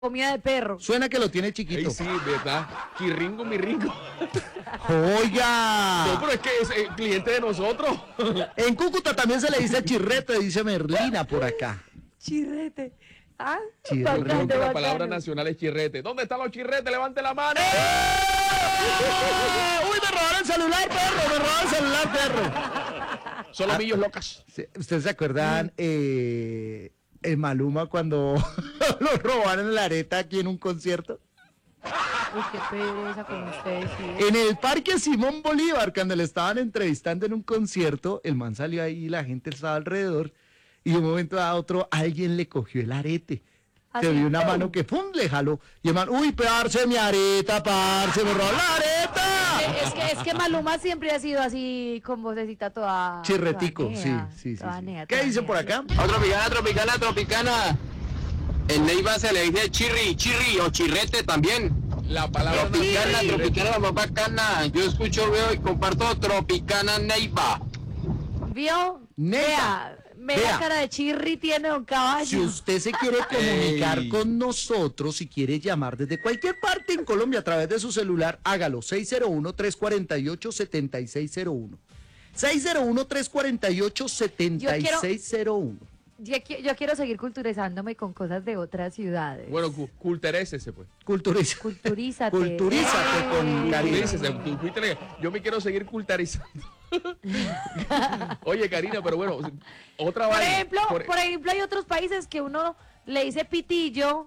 comida de perro. Suena que lo tiene chiquito. Ey, sí, ¿verdad? Chirringo, mi ringo. ¡Oiga! No, pero es que es cliente de nosotros. En Cúcuta también se le dice chirrete, dice Merlina por acá. Chirrete. Ah, Chirrete. Creo bacano, que la bacano. palabra nacional es chirrete. ¿Dónde están los chirretes? ¡Levante la mano! ¡Uy, me robaron el celular, perro! ¡Me robaron el celular, perro! Solo millos locas. ¿Ustedes se acuerdan en Maluma cuando lo robaron la areta aquí en un concierto? Uy, qué pereza con ustedes, sí. En el Parque Simón Bolívar, cuando le estaban entrevistando en un concierto, el man salió ahí, la gente estaba alrededor, y de un momento a otro alguien le cogió el arete. ¿Ah, Se sí? vio una mano que ¡pum! Le jaló. Y el man, uy, parce, mi areta, parce, me robó la areta. Es que Maluma siempre ha sido así, con vocecita toda... Chirretico, toda sí, nea, sí, sí. toda sí. nea, ¿Qué toda dicen nea. por acá? Tropicana. En Neiva se le dice chirri o chirrete también. La palabra nacional es chirrete. Tropicana, la más bacana. Yo escucho, veo y comparto Tropicana Neiva. ¿Vio? Neta. Vea Vea. la cara de chirri tiene don caballo. Si usted se quiere comunicar Ey. con nosotros, si quiere llamar desde cualquier parte en Colombia a través de su celular, hágalo. 601-348-7601. 601-348-7601. Yo quiero seguir culturizándome con cosas de otras ciudades. Bueno, culterésese, pues. Culturízate. Culturízate. Culturízate con Karina. Culturícese, tú fuiste- Yo me quiero seguir cultarizando. Oye, Karina, pero bueno, otra Por vaina. ejemplo, hay otros países que uno le dice pitillo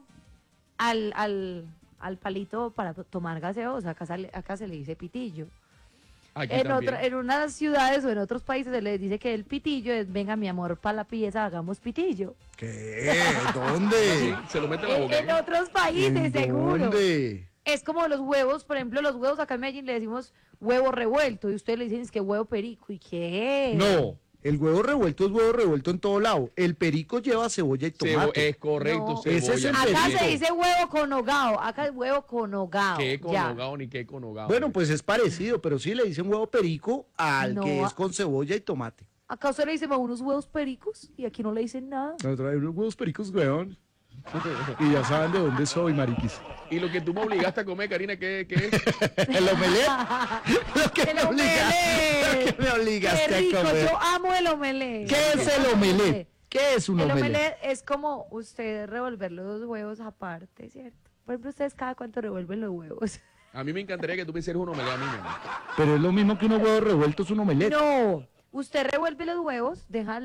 al palito para tomar gaseosa. Acá se le dice pitillo. Aquí En, también. en unas ciudades o en otros países se les dice que el pitillo es, venga mi amor, para la pieza hagamos pitillo. ¿Qué? ¿Dónde? Se lo mete en la boca. En otros países, ¿En seguro. dónde? Es como los huevos, por ejemplo, los huevos acá en Medellín le decimos huevo revuelto y ustedes le dicen es que huevo perico. ¿Y qué? No, el huevo revuelto es huevo revuelto en todo lado. El perico lleva cebolla y tomate. Es correcto, No. cebolla. Ese es el Acá perico. se dice huevo con hogao, acá es huevo con hogao. ¿Qué con ya. hogao ni qué con hogao? Bueno, pues es parecido, pero sí le dicen huevo perico al No, que es con cebolla y tomate. Acá usted le dice unos huevos pericos y aquí no le dicen nada. Me trae unos huevos pericos, weón. Y ya saben de dónde soy, mariquis. Y lo que tú me obligaste a comer, Karina, ¿qué es? El omelette. Lo que El me omelette. lo que me obligaste Qué rico, a comer. yo amo el omelette. ¿Qué es el omelette? ¿Qué es un El omelette? omelette es como usted revolver los huevos aparte, ¿cierto? Por ejemplo, ustedes cada cuánto revuelven los huevos. A mí me encantaría que tú me hicieras un omelette a mí, mi amor. Pero es lo mismo que unos huevos revueltos, un omelette. No, usted revuelve los huevos, deja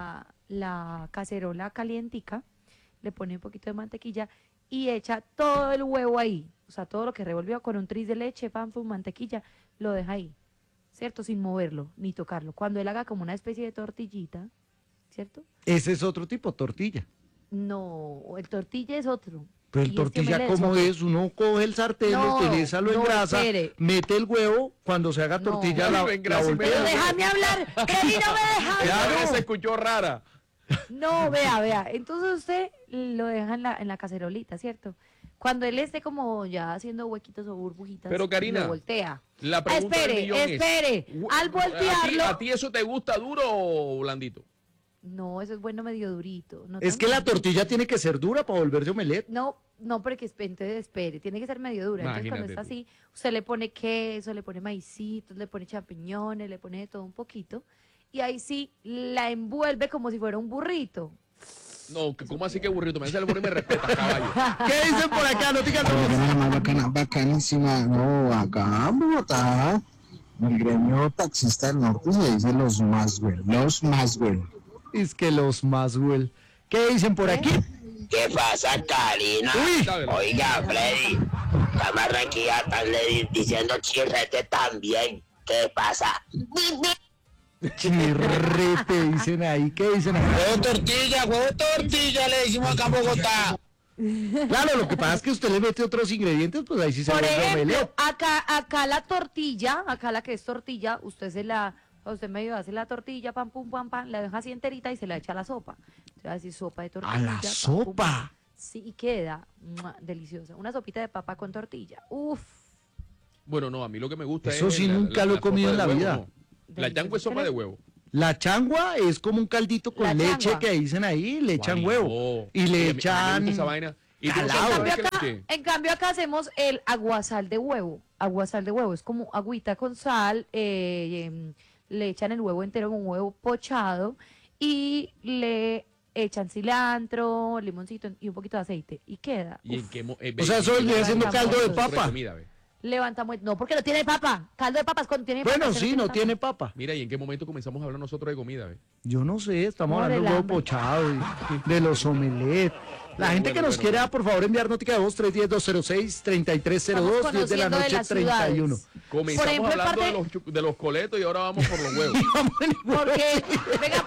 la cacerola calientica, le pone un poquito de mantequilla y echa todo el huevo ahí. O sea, todo lo que revolvió con un tris de leche, pan, mantequilla, lo deja ahí, ¿cierto? Sin moverlo, ni tocarlo. Cuando él haga como una especie de tortillita, ¿cierto? Ese es otro tipo, tortilla. No, el tortilla es otro. Pero Y el este tortilla, omelette ¿cómo otro. es? Uno coge el sartén, No, lo utiliza, lo no, engrasa, espere. mete el huevo, cuando se haga No. tortilla Lo la engrasa y voltea. Pero déjame hablar, Kelly, no me deja Esa hablar. vez se escuchó rara. No, vea. Entonces usted lo deja en la cacerolita, ¿cierto? Cuando él esté como ya haciendo huequitos o burbujitas, Pero, Karina, lo voltea. La pregunta del millón espere. es, Al voltearlo... ¿A ti eso te gusta duro o blandito? No, eso es bueno medio durito. No Es tan que la blandito. tortilla tiene que ser dura para volverse omelette. No, porque entonces espere, tiene que ser medio dura. Entonces cuando Imagínate está tú. así, usted le pone queso, le pone maicitos, le pone champiñones, le pone de todo un poquito. Y ahí sí la envuelve como si fuera un burrito. No, ¿cómo así que burrito? Me hace el burro y me respeta, caballo. ¿Qué dicen por acá? No digan todos. La más bacana, bacanísima. No, acá en Bogotá, el gremio taxista del norte se dice los Maswell. Los Maswell. Es que los Maswell. ¿Qué dicen por aquí? ¿Qué pasa, Karina? Uy. Oiga, Freddy, la Barranquilla están diciendo chirrete también. ¿Qué pasa? Chirrete, dicen ahí. ¿Qué dicen ahí? Huevo tortilla, le decimos acá en Bogotá. Claro, lo que pasa es que usted le mete otros ingredientes, pues ahí sí se Por vuelve ejemplo, omelette. acá la tortilla, acá la que es tortilla, usted medio hace la tortilla, pam, pum, pam, pam, la deja así enterita y se la echa a la sopa. Entonces, así sopa de tortilla. ¿A la pam, pum, sopa? pam. Sí, y queda deliciosa. Una sopita de papa con tortilla. Uf. Bueno, no, a mí lo que me gusta Eso es... sí nunca lo he sopa comido de en la huevo, vida. no. La changua es sopa de huevo. La changua es como un caldito con La leche changua. que dicen ahí, le echan Guay, huevo. no. Y le Oye, a mí me echan... gusta esa vaina. Y tú no calado. sabes En cambio, qué- acá, en cambio acá hacemos el aguasal de huevo. Aguasal de huevo es como agüita con sal, le echan el huevo entero, un huevo pochado y le echan cilantro, limoncito y un poquito de aceite y queda. ¿Y en uf, qué O sea, eso viene siendo caldo de papa. Comida, ve. levantamos, no porque no tiene papa, caldo de papas cuando tiene Bueno, papas, sí, no tiene papa. Mira, ¿y en qué momento comenzamos a hablar nosotros de comida, ve? Yo no sé, estamos Por hablando el del huevo hambre. pochado, de los omelets. La Bueno, gente que bueno, nos bueno, quiera, bueno. por favor, enviar notica de voz 310-206-3302, 10 de la conociendo de noche, las 31. ciudades. Comenzamos ejemplo, en hablando parte- de los coletos y ahora vamos por los huevos. Porque, venga,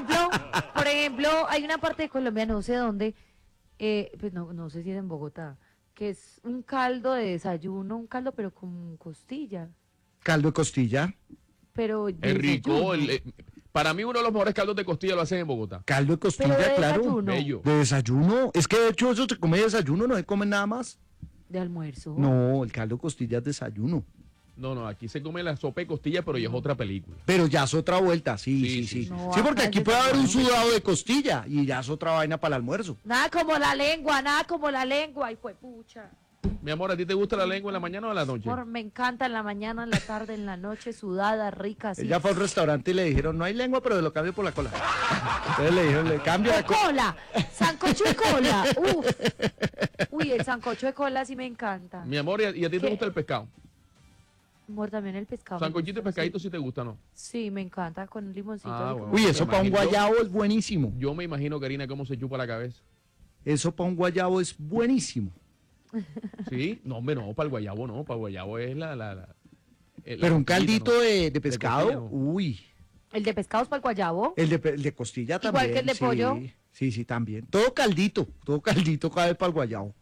por ejemplo, hay una parte de Colombia, no sé dónde, pues no sé si es en Bogotá, que es un caldo de desayuno, un caldo pero con costilla, Caldo de costilla. pero de Es rico. desayuno. Para mí uno de los mejores caldos de costilla lo hacen en Bogotá. Caldo de Pero costilla, de claro. desayuno, Bello. De desayuno. Es que de hecho eso se come de desayuno, no se come nada más. de almuerzo. No, el caldo de costilla es desayuno. No, aquí se come la sopa de costilla, pero ya es otra película. Pero ya es otra vuelta, sí, Sí, sí, sí, sí. sí. No, Sí, porque acá aquí es puede haber un desayuno. sudado de costilla y ya es otra vaina para el almuerzo. Nada como la lengua, nada como la lengua, y fue pucha. Mi amor, ¿a ti te gusta la lengua en la mañana o en la noche? Me encanta en la mañana, en la tarde, en la noche, sudada, rica, así. Ella fue al restaurante y le dijeron, no hay lengua, pero lo cambio por la cola. Entonces le dijeron, le cambio de ¡De cola! ¡Sancocho de cola! ¡Uf! Uy, el sancocho de cola sí me encanta. Mi amor, ¿y a ti te ¿Qué? gusta el pescado? Amor, también el pescado. me Sancochito y gusta, pescadito sí. sí te gusta, ¿no? Sí, me encanta, con un limoncito. Ah, así bueno. como- Uy, eso para un imagino- guayabo es buenísimo. Yo me imagino, Karina, cómo se chupa la cabeza. Eso para un guayabo es buenísimo. ¿Sí? No, hombre, no, para el guayabo no. Para el guayabo es Pero un caldito ¿no? de pescado, costilla, ¿no? uy. El de pescados para el guayabo. El de costilla Igual también. que el de sí. pollo. Sí, también. Todo caldito cabe para el guayabo.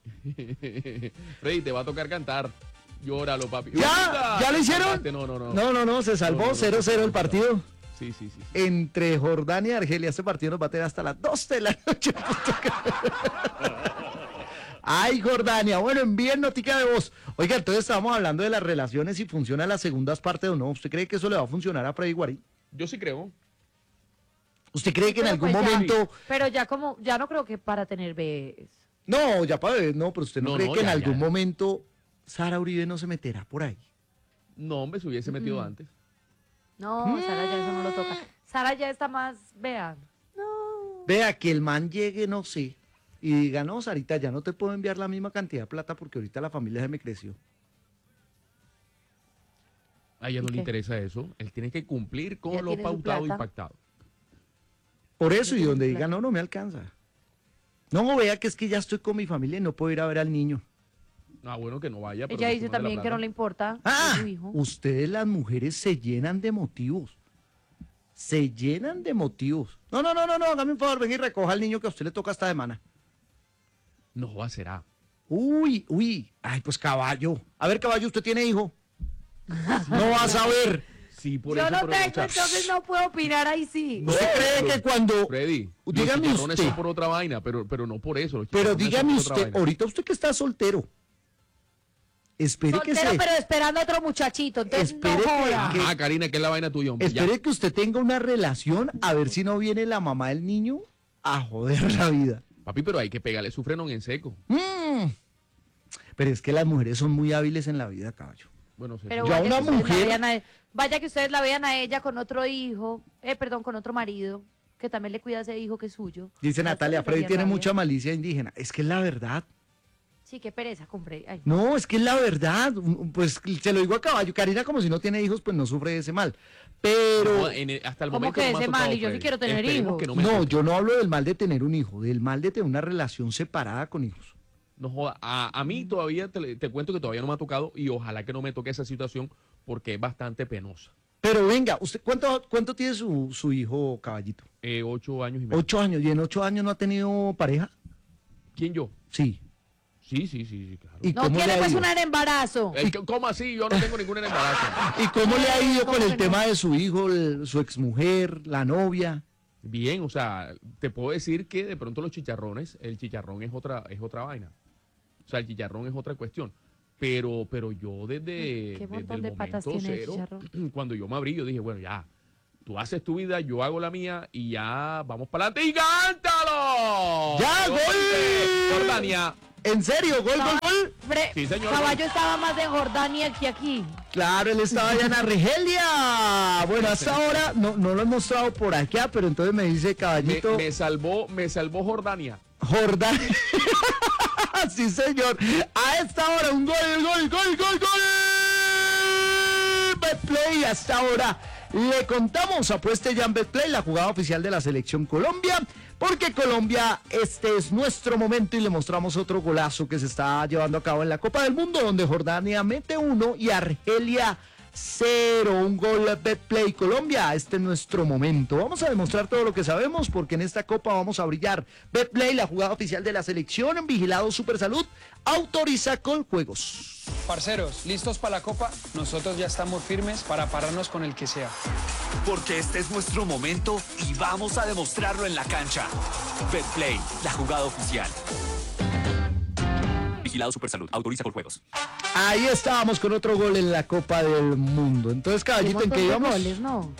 Freddy, te va a tocar cantar. Llóralo, papi. ¿Ya lo hicieron? No, se salvó No, 0-0 el partido. Sí. Entre Jordania y Argelia. Este partido nos va a tener hasta las 2 de la noche. Ay, Jordania. Bueno, envíen notica de voz. Oiga, entonces estábamos hablando de las relaciones, si funciona las segundas partes o no. ¿Usted cree que eso le va a funcionar a Freddy Guarín? Yo sí creo. ¿Usted cree que en Pero algún pues ya- momento... Pero ya no creo que para tener bebés. No, ya para ver, no, pero usted no, No, cree no, que en ya, algún ya. momento Sara Uribe no se meterá por ahí. No, hombre, se hubiese metido antes. No, Sara ya eso no lo toca. Sara ya está más, vean. Vea, que el man llegue, no sé, y diga, no, Sarita, ya no te puedo enviar la misma cantidad de plata porque ahorita la familia se me creció. A ella no ¿Y le qué? interesa eso. Él tiene que cumplir con Ya lo tiene su pautado y plata. pactado. Por eso, y tiene donde plata. diga, no, no me alcanza. No, vea que es que ya estoy con mi familia y no puedo ir a ver al niño. Ah, bueno, que no vaya. pero Ella que dice mande la también que plata. no le importa Ah, su hijo. ustedes las mujeres se llenan de motivos. Se llenan de motivos. No, hágame un favor, ven y recoja al niño que a usted le toca esta semana. No, será. Uy, ay, pues caballo. A ver, caballo, ¿usted tiene hijo? No vas a ver. Sí, por Yo eso. no pero, tengo, o sea, entonces no puedo opinar ahí sí. ¿Usted cree que cuando... Freddy, los Dígame chicharrones usted. son por otra vaina, pero no por eso. los Pero chicharrones dígame son por otra usted, vaina. ahorita usted que está soltero, espere que Soltero, se... pero esperando a otro muchachito. Entonces Espere no que- joda. Ajá, Karina, que es la vaina tuya, hombre. Ya. Espere que usted tenga una relación a ver si no viene la mamá del niño a joder la vida. Papi, pero hay que pegarle su frenón en seco. Pero es que las mujeres son muy hábiles en la vida, caballo. Bueno, sí. Pero Yo a vaya una que ustedes la mujer- vean vaya que ustedes la vean a ella con otro hijo, perdón, con otro marido, que también le cuida a ese hijo que es suyo. Dice Ya Natalia, ustedes Freddy le tiene darían mucha rabia. malicia indígena. Es que es la verdad. Sí, qué pereza, compré. Ay. No, es que es la verdad. Pues se lo digo a caballo. Karina, como si no tiene hijos, pues no sufre de ese mal. Pero... No, hasta el ¿Cómo momento que no me ha ese mal? tocado, Y yo sí Freddy. quiero tener Esperemos hijos. que no me No, toque. yo no hablo del mal de tener un hijo, del mal de tener una relación separada con hijos. No joda. A mí todavía te cuento que todavía no me ha tocado y ojalá que no me toque esa situación porque es bastante penosa. Pero venga, ¿usted cuánto tiene su hijo, caballito? 8 años y medio. 8 años. ¿Y en 8 años no ha tenido pareja? ¿Quién yo? Sí. Sí, claro. ¿Y No cómo le tiene ha pues ido? un embarazo. ¿Cómo así? Yo no tengo ningún embarazo. ¿Y cómo le ha ido ¿Cómo con el que no? tema de su hijo, su exmujer, la novia? Bien, o sea, te puedo decir que de pronto el chicharrón es otra vaina. O sea, el chicharrón es otra cuestión. Pero yo desde Qué montón el de patas momento tiene el cero, chicharrón. cuando yo me abrí, yo dije, bueno, ya, tú haces tu vida, yo hago la mía y ya vamos para adelante y cántalo. ¡Ya, gol! Jordania. ¿En serio? ¿Gol, gol, gol? Sí, señor. Caballo estaba más en Jordania que aquí. Claro, él estaba allá en Argelia. Bueno, hasta ahora no lo he mostrado por acá, pero entonces me dice Caballito. Me salvó Jordania. Jordania. Sí, señor. A esta hora un gol. Betplay, hasta ahora le contamos, apueste ya en Betplay, la jugada oficial de la selección Colombia, porque Colombia, este es nuestro momento y le mostramos otro golazo que se está llevando a cabo en la Copa del Mundo, donde Jordania mete 1 y Argelia 0, un gol Betplay Colombia, este es nuestro momento. Vamos a demostrar todo lo que sabemos porque en esta Copa vamos a brillar. Betplay, la jugada oficial de la selección, en Vigilado Supersalud, autoriza Coljuegos. Parceros, ¿listos para la Copa? Nosotros ya estamos firmes para pararnos con el que sea. Porque este es nuestro momento y vamos a demostrarlo en la cancha. Betplay, la jugada oficial. Vigilado Supersalud, autoriza Coljuegos. Ahí estábamos con otro gol en la Copa del Mundo. Entonces, Caballito, ¿en qué íbamos? Goles, ¿no?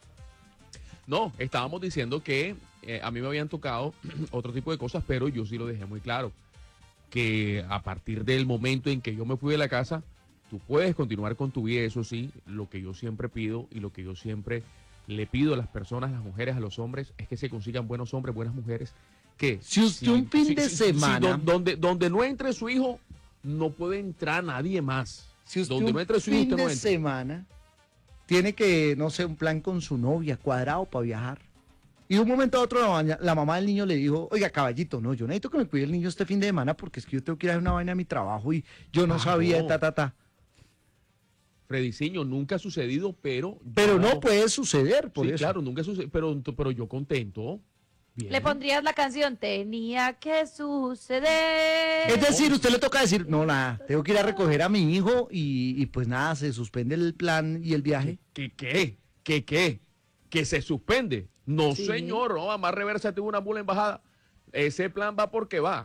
No, estábamos diciendo que a mí me habían tocado otro tipo de cosas, pero yo sí lo dejé muy claro. Que a partir del momento en que yo me fui de la casa, tú puedes continuar con tu vida, eso sí, lo que yo siempre pido y lo que yo siempre le pido a las personas, a las mujeres, a los hombres, es que se consigan buenos hombres, buenas mujeres, que Si usted un fin de semana- donde no entre su hijo, no puede entrar nadie más. Si usted donde un no entre su hijo, fin usted no de entra. semana tiene que, no sé, un plan con su novia, cuadrado para viajar. Y de un momento a otro la mamá del niño le dijo, oiga, Caballito, no, yo necesito que me cuide el niño este fin de semana porque es que yo tengo que ir a hacer una vaina a mi trabajo y yo no sabía, no. Frediciño, nunca ha sucedido, pero no puede suceder, por sí, eso. claro, nunca sucedió, pero yo contento. Bien. Le pondrías la canción Tenía que suceder. Es decir, usted le toca decir, no, nada, tengo que ir a recoger a mi hijo y pues nada, se suspende el plan y el viaje. ¿Qué? ¿Que se suspende? No, Sí. señor, no, además reversa tuvo una mula embajada. Ese plan va porque va.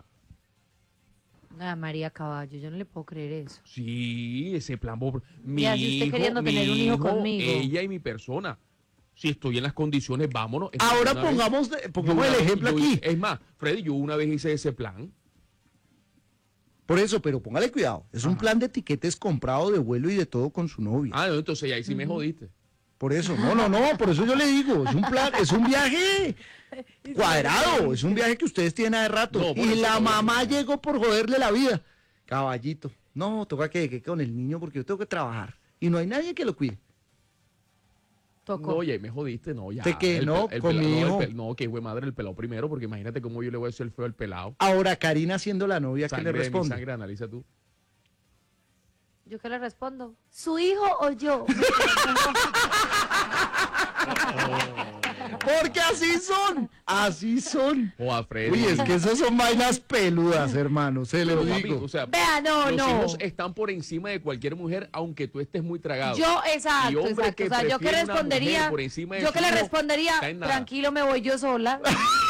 Ah, María Caballo, yo no le puedo creer eso. Sí, ese plan va. Mi así usted hijo, queriendo mi tener un hijo conmigo. ella y mi persona. Si estoy en las condiciones, vámonos. Es Ahora una vez- pongamos yo una el vez- ejemplo yo- aquí. Es más, Freddy, yo una vez hice ese plan. Por eso, pero póngale cuidado, es un plan de tiquetes comprado de vuelo y de todo con su novia. Ah, no, entonces ahí sí me jodiste. Por eso, no, por eso yo le digo, es un plan, es un viaje cuadrado, es un viaje que ustedes tienen hace rato. No, por y eso la no, mamá no. llegó por joderle la vida. Caballito, no, toca que con el niño porque yo tengo que trabajar. Y no hay nadie que lo cuide. Tocó. No, ya ahí me jodiste, no, ya. ¿De qué? No, con pelado, mi hijo. no, que fue madre el pelado primero, porque imagínate cómo yo le voy a decir el feo al pelado. Ahora, Karina siendo la novia, ¿qué le Sangre de mi responde? sangre, analiza tú. ¿Yo qué le respondo? ¿Su hijo o yo? Porque así son. O a Freddy. Uy, es que esas son vainas peludas, hermano, se lo Pero, papi, digo. o sea, Vea, no, los no. hijos están por encima de cualquier mujer, aunque tú estés muy tragado. Yo, Y exacto, hombre exacto. que O sea, yo que prefiere una respondería, mujer por encima de yo su que le hijo, respondería, está en nada. tranquilo, me voy yo sola.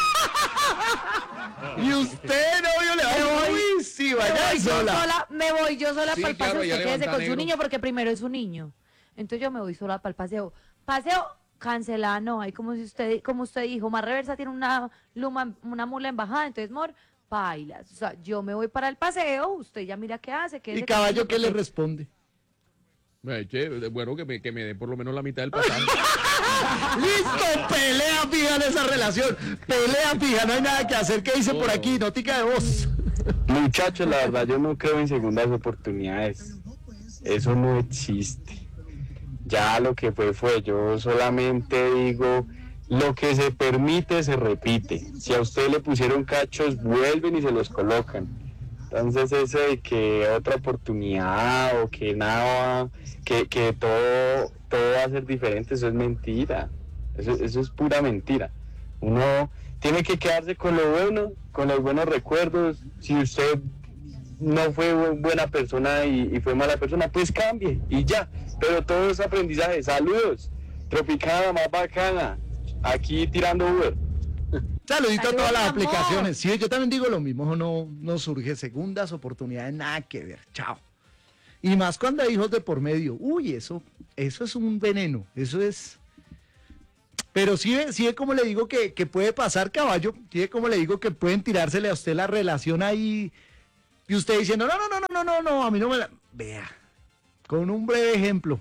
Y usted, novio, le va a decir, uy, sí, vaya sola. Me voy yo sola Sí, para el claro, paseo, ya usted quédese levanta con su negro. niño porque primero es su niño. Entonces yo me voy sola para el paseo. Paseo cancelado, no, hay como usted dijo, más reversa tiene una mula embajada, entonces mor, bailas. O sea, yo me voy para el paseo, usted ya mira qué hace. ¿Y Caballo qué le responde? Bueno, que me dé por lo menos la mitad del pasaje. ¡Listo! Pelea fija en esa relación. Pelea fija, no hay nada que hacer. ¿Qué dice por aquí? Notica de voz. Muchachos, la verdad yo no creo en segundas oportunidades. Eso no existe. Ya lo que fue. Yo solamente digo, lo que se permite se repite. Si a usted le pusieron cachos, vuelven y se los colocan. Entonces eso de que otra oportunidad o que nada, que todo va a ser diferente, eso es mentira. Eso es pura mentira. Uno tiene que quedarse con lo bueno, con los buenos recuerdos. Si usted no fue buena persona y fue mala persona, pues cambie y ya. Pero todo es aprendizaje. Saludos. Tropicana más bacana. Aquí tirando Uber. Saludito a todas las Saludos, amor. aplicaciones. Sí, yo también digo lo mismo. No surge segundas oportunidades, nada que ver. Chao. Y más cuando hay hijos de por medio. Uy, eso es un veneno. Eso es. Pero sí ve como le digo que puede pasar, Caballo. Sí ve como le digo que pueden tirársele a usted la relación ahí Y usted diciendo, no, a mí no me la... Vea, con un breve ejemplo.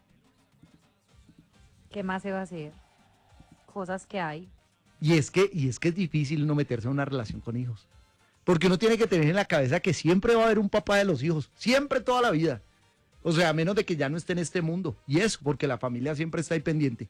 ¿Qué más se va a hacer? Cosas que hay. Y es que es difícil no meterse en una relación con hijos. Porque uno tiene que tener en la cabeza que siempre va a haber un papá de los hijos. Siempre, toda la vida. O sea, a menos de que ya no esté en este mundo. Y eso, porque la familia siempre está ahí pendiente.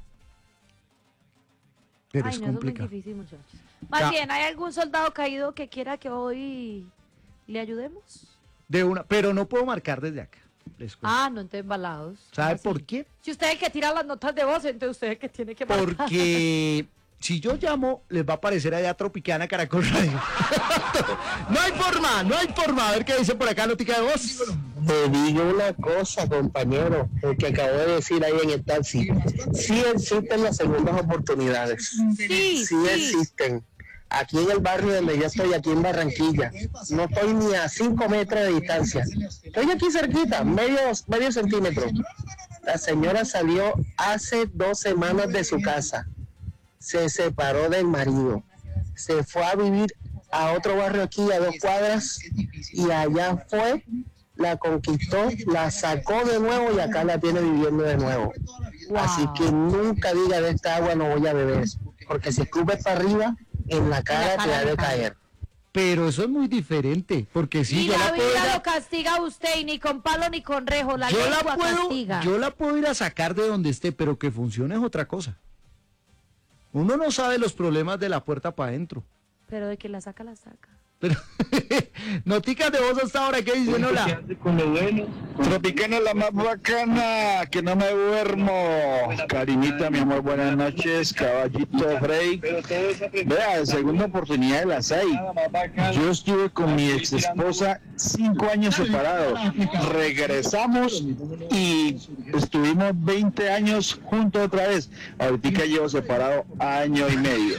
Pero Ay, es no, eso es muy complicado. difícil, muchachos. Más bien, ¿hay algún soldado caído que quiera que hoy le ayudemos? Pero no puedo marcar desde acá. Les cuento. Ah, no, entonces embalados. ¿Sabe ¿Cómo por así? qué? Si usted es el que tira las notas de voz, entonces usted es el que tiene que marcar. Porque si yo llamo, les va a aparecer allá Tropicana Caracol Radio. No hay forma. A ver qué dice por acá, notica de voz. Te digo una cosa, compañero, el que acabo de decir ahí en el taxi. Sí existen las segundas oportunidades. Sí, Sí existen. Aquí en el barrio donde yo estoy, aquí en Barranquilla, no estoy ni a 5 metros de distancia. Estoy aquí cerquita, medio centímetro. La señora salió hace 2 semanas de su casa. Se separó del marido. Se fue a vivir a otro barrio aquí, a 2 cuadras, y allá fue, la conquistó, la sacó de nuevo y acá la tiene viviendo de nuevo. Wow. Así que nunca diga de esta agua no voy a beber, porque si escupes para arriba, en la cara te ha de caer. Pero eso es muy diferente, porque si Y yo la la puedo ir vida a- lo castiga a usted y ni con palo ni con rejo, la lengua castiga. yo la puedo ir a sacar de donde esté, pero que funcione es otra cosa. Uno no sabe los problemas de la puerta para adentro. Pero de que la saca, la saca. Pero noticas de voz hasta ahora, ¿qué dicen? Hola. Tropicana la más bacana, que no me duermo. Cariñita, mi amor, buenas noches. Caballito Frey. Vea, segunda oportunidad de las hay. Yo estuve con mi ex esposa 5 años separados. Regresamos y estuvimos 20 años juntos otra vez. Ahorita llevo separado año y medio.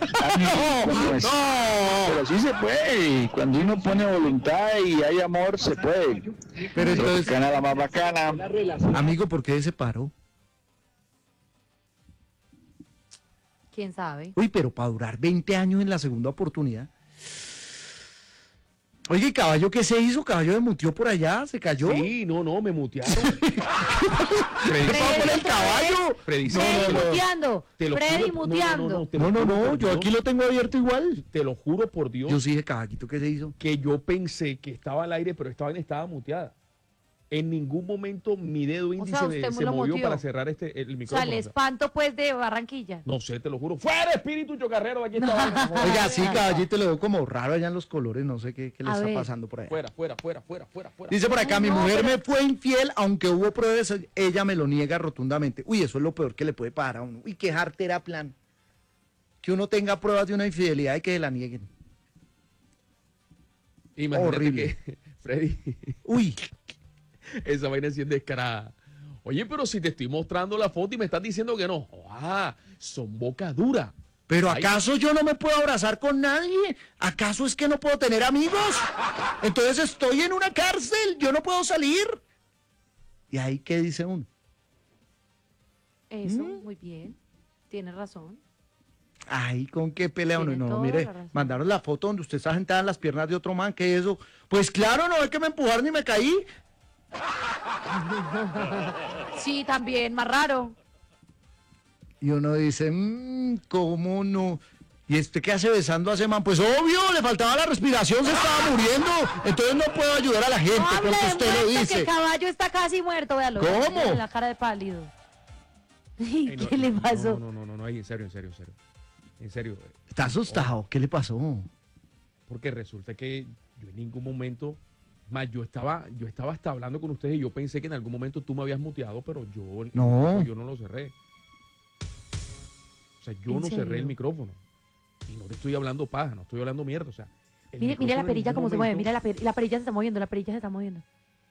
Pero sí se puede. Cuando uno pone voluntad y hay amor, se puede. Pero entonces, Tropicana la más bacana. amigo, ¿por qué se separó? ¿Quién sabe? Uy, pero para durar 20 años en la segunda oportunidad. Oye, ¿y caballo qué se hizo? ¿Caballo demutió por allá? ¿Se cayó? Sí, no, me mutearon. ¿Qué pasó con el caballo? Freddy, Freddy muteando. te lo Freddy juro, muteando. te lo No, juro por yo Dios, aquí lo tengo abierto igual. te lo juro por Dios Yo sí dije, caballito, ¿qué se hizo? que yo pensé que estaba al aire, pero esta vaina estaba muteada. En ningún momento mi dedo índice sea, usted se lo movió muteó. para cerrar el O sea, micrófono. el espanto pues de Barranquilla. No sé, te lo juro. ¡Fuera, espíritu chocarrero! Aquí está. vaina! Oiga, sí, caballito, lo veo como raro allá en los colores, no sé qué le A está ver. pasando por allá. Fuera. Dice por acá, Ay, mi no, mujer pero- me fue infiel, aunque hubo pruebas, ella me lo niega rotundamente. Uy, eso es lo peor que le puede pasar a uno. Uy, qué jartera plan. Que uno tenga pruebas de una infidelidad y que se la nieguen. Imagínate Horrible. que, Freddy, Uy, esa vaina sí es descarada. Oye, pero si te estoy mostrando la foto y me estás diciendo que no. ¡Ah! Son boca dura. ¿pero Ay. acaso yo no me puedo abrazar con nadie? ¿Acaso es que no puedo tener amigos? Entonces estoy en una cárcel, yo no puedo salir. ¿Y ahí qué dice uno? Eso, muy bien. Tiene razón. Ay, ¿con qué pelea uno? Tiene No, toda mire, la razón. mandaron la foto donde usted está sentada en las piernas de otro man, ¿qué es eso? Pues claro, no es que me empujaron y me caí. Sí, también, más raro. Y uno dice, ¿cómo no? ¿Y este qué hace besando a ese man? Pues obvio, le faltaba la respiración, se estaba muriendo. Entonces no puedo ayudar a la gente, No hable porque de usted lo muerto, que dice. el caballo está casi muerto, véalo. ¿Cómo? Mire la cara de pálido. Ey, no, ¿Qué le pasó? No, ay, en serio. En serio. Está asustado, ¿qué le pasó? Porque resulta que yo en ningún momento, más yo estaba hasta hablando con ustedes y yo pensé que en algún momento tú me habías muteado, pero No. yo no lo cerré. O sea, yo ¿En no cerré el serio? micrófono. Y no te estoy hablando paja, no estoy hablando mierda. O sea, el Mire la micrófono en perilla ningún cómo se mueve, momento- mira la perilla se está moviendo, la perilla se está moviendo.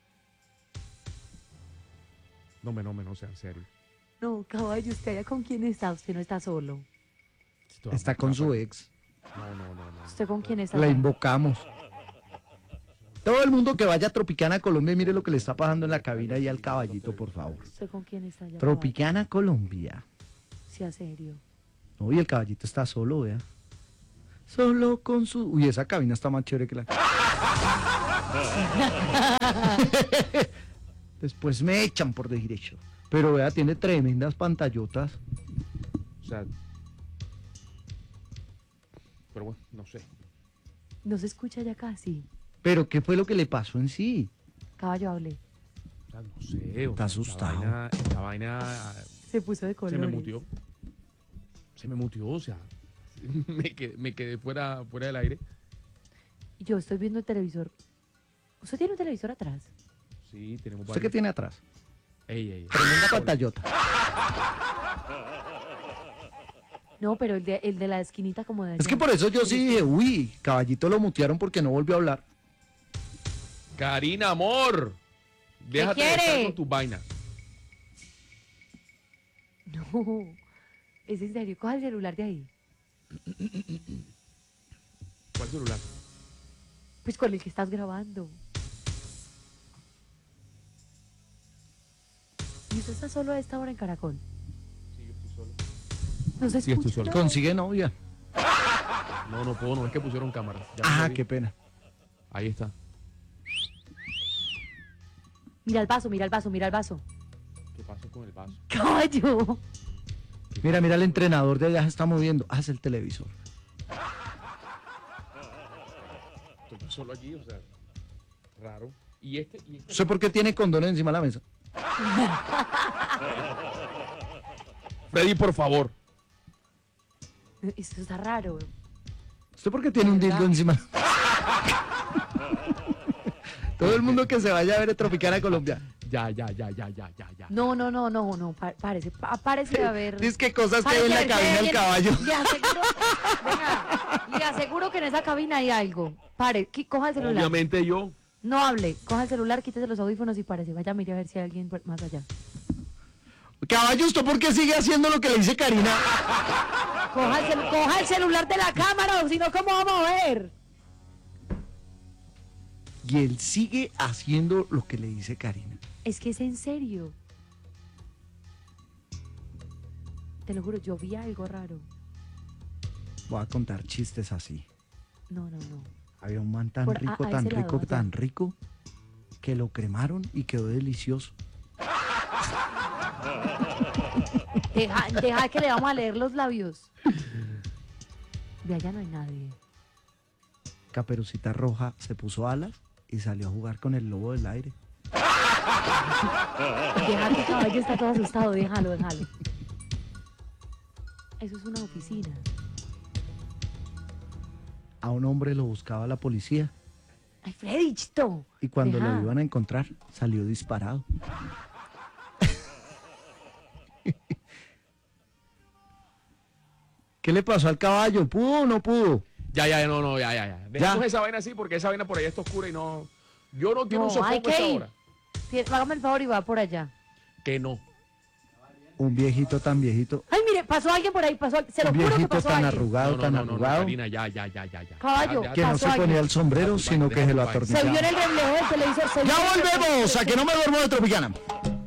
No, sea en serio. No, caballo, ¿usted allá con quién está? Usted no está solo. Esto Está va con a su pasar. ex. No. ¿Usted con quién está? La invocamos. Todo el mundo que vaya a Tropicana Colombia, mire lo que le está pasando en la cabina y al caballito, por favor. ¿Usted con quién está allá? Tropicana Colombia. Caballo? Sí, a serio. Uy, el caballito está solo, vea. Solo con su... Uy, esa cabina está más chévere que la... Después me echan por decir eso. Pero vea, tiene tremendas pantallotas. O sea... Pero bueno, no sé. No se escucha ya casi. Pero ¿qué fue lo que le pasó en sí? Caballo, hable. O sea, no sé. Está asustado. Esta vaina Se puso de colores. se me mutió. Se me mutió, o sea... me quedé fuera del aire. Y yo estoy viendo el televisor. ¿Usted tiene un televisor atrás? Sí, tenemos ¿Usted qué tiene atrás? Ey. Tremenda pantallota. No, pero el de la esquinita como de Es que allá. por eso yo sí dije, uy, Caballito lo mutearon porque no volvió a hablar. Karina, amor. Déjate de estar quiere? con tus vainas. No, es en serio. Coja el celular de ahí. ¿Cuál celular? Pues con el que estás grabando. ¿Y usted está solo a esta hora en Caracol? Sí, yo estoy solo. ¿No se Sí, estoy escucha solo. nada? Consigue novia. No puedo, no es que pusieron cámara. Ya Ah, me vi. qué pena. Ahí está. Mira el vaso, mira el vaso, mira el vaso. ¿Qué pasó con el vaso? ¡Caballo! Mira, el entrenador de allá se está moviendo. Haz el televisor. Estoy yo solo allí, o sea, raro. ¿Y este? ¿Usted por qué tiene condones encima de la mesa? Freddy, por favor. Esto está raro. ¿Usted por qué tiene un dildo encima? Todo el mundo que se vaya a ver Tropicana Colombia. Ya. No, párese a ver. Dice que cosas que hay en la cabina del caballo. Le aseguro que en esa cabina hay algo. Pare, coja el celular. Obviamente yo. No hable, coja el celular, quítese los audífonos y párese. Vaya, mire a ver si hay alguien más allá. Caballo, ¿usted por qué sigue haciendo lo que le dice Karina? Coja el celular de la cámara, o si no, ¿cómo vamos a ver? Y él sigue haciendo lo que le dice Karina. Es que es en serio. Te lo juro, yo vi algo raro. Voy a contar chistes así. No. Había un man tan Por- rico, a tan ese lado, rico, allá. tan rico, que lo cremaron y quedó delicioso. Deja que le vamos a leer los labios. De allá no hay nadie. Caperucita Roja se puso alas y salió a jugar con el lobo del aire. Deja que el caballo está todo asustado, déjalo. Eso es una oficina. A un hombre lo buscaba la policía Ay, Freddy, chito. y cuando Deja. lo iban a encontrar salió disparado. ¿Qué le pasó al caballo? ¿Pudo o no pudo? Ya. Dejemos esa vaina así porque esa vaina por allá está oscura y no. Yo no quiero un No, hay sofoco a esa que ir. hora. Hágame el favor y va por allá. Que no. Un viejito tan viejito, Ay, mire, pasó alguien por ahí, se lo un juro que viejito pasó tan alguien. arrugado, tan arrugado, Karina, ya. Caballo, Ya, que no pasó se alguien. ponía el sombrero, sino que se lo Se vio en atornillaba. el reflejo del televisor. Ya volvemos, a que no me duermo de Tropicana.